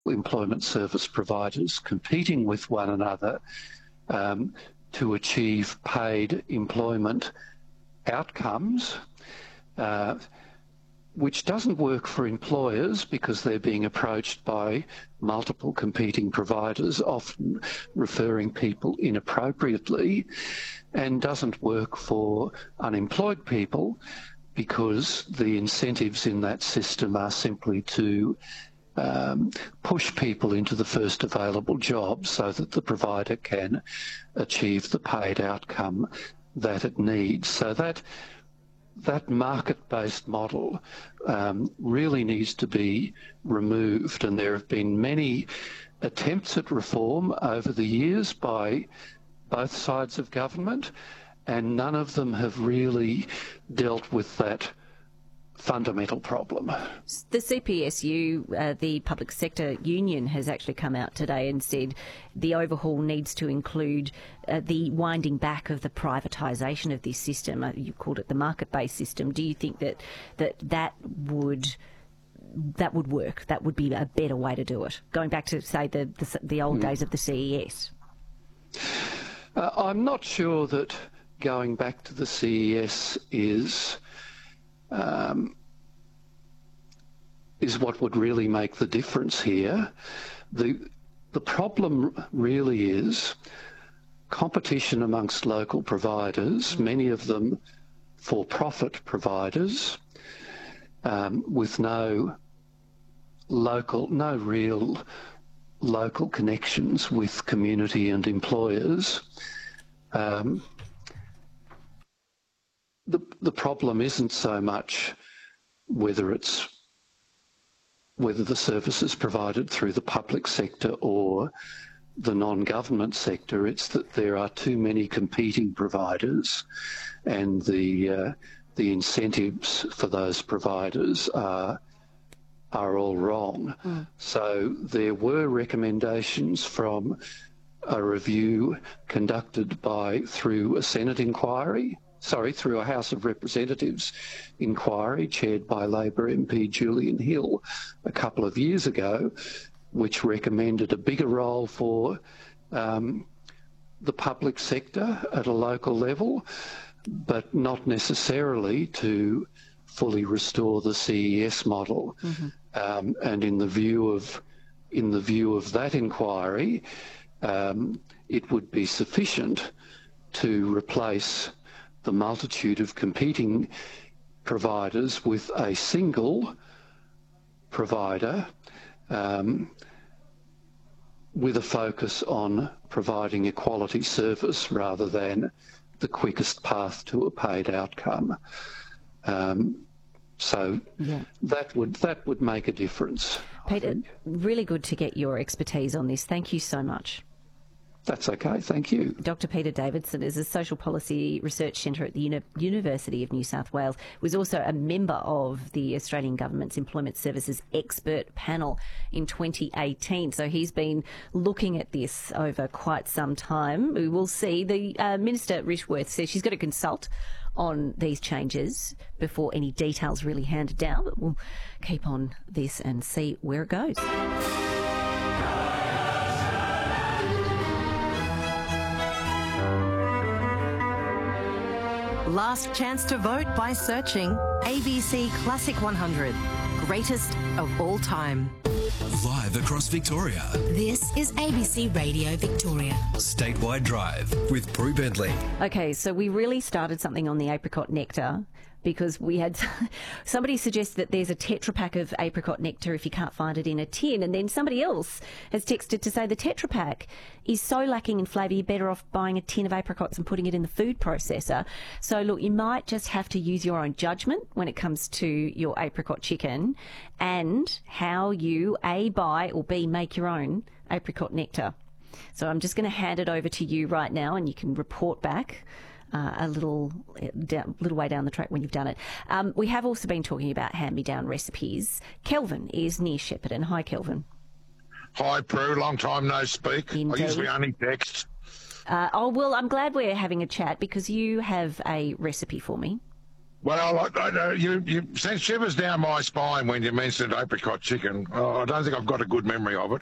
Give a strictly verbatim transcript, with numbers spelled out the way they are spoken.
employment service providers competing with one another um, to achieve paid employment outcomes, uh, which doesn't work for employers because they're being approached by multiple competing providers, often referring people inappropriately, and doesn't work for unemployed people because the incentives in that system are simply to um, push people into the first available job so that the provider can achieve the paid outcome that it needs. So that that market-based model um, really needs to be removed, and there have been many attempts at reform over the years by both sides of government, and none of them have really dealt with that fundamental problem. The C P S U, uh, the Public Sector Union, has actually come out today and said the overhaul needs to include uh, the winding back of the privatisation of this system. Uh, you called it the market-based system. Do you think that that, that would that would work? That would be a better way to do it, going back to, say, the, the, the old mm. days of the C E S? Uh, I'm not sure that going back to the C E S is Um, is what would really make the difference here. The, the problem really is competition amongst local providers, many of them for-profit providers, um, with no local, no real local connections with community and employers. Um, The, the problem isn't so much whether it's whether the service is provided through the public sector or the non-government sector. It's that there are too many competing providers, and the uh, the incentives for those providers are are all wrong. Mm. So there were recommendations from a review conducted by through a Senate inquiry. Sorry, through a House of Representatives inquiry chaired by Labor M P Julian Hill a couple of years ago, which recommended a bigger role for um, the public sector at a local level, but not necessarily to fully restore the C E S model. Mm-hmm. Um, and in the view of in the view of that inquiry, um, it would be sufficient to replace the multitude of competing providers with a single provider um, with a focus on providing a quality service rather than the quickest path to a paid outcome. Um, so yeah. that would that would make a difference. Peter, really good to get your expertise on this. Thank you so much. That's okay, thank you. Doctor Peter Davidson is a Social Policy Research Centre at the Uni- University of New South Wales. Was also a member of the Australian Government's Employment Services Expert Panel in twenty eighteen. So he's been looking at this over quite some time. We will see. The uh, Minister, Rishworth, says she's got to consult on these changes before any details really handed down. But we'll keep on this and see where it goes. Last chance to vote by searching A B C Classic one hundred, greatest of all time. Live across Victoria. This is A B C Radio Victoria. Statewide Drive with Prue Bentley. Okay, so we really started something on the apricot nectar because we had somebody suggest that there's a Tetra Pak of apricot nectar if you can't find it in a tin, and then somebody else has texted to say the Tetra Pak is so lacking in flavour you're better off buying a tin of apricots and putting it in the food processor. So look, you might just have to use your own judgment when it comes to your apricot chicken and how you A, buy or B, make your own apricot nectar. So I'm just going to hand it over to you right now and you can report back Uh, a little down, little way down the track when you've done it. Um, we have also been talking about hand-me-down recipes. Kelvin is near Shepparton. Hi, Kelvin. Hi, Prue. Long time no speak. Indeed. I usually only text. Uh, oh, well, I'm glad we're having a chat because you have a recipe for me. Well, I, I, know you, you sent shivers down my spine when you mentioned apricot chicken. Oh, I don't think I've got a good memory of it.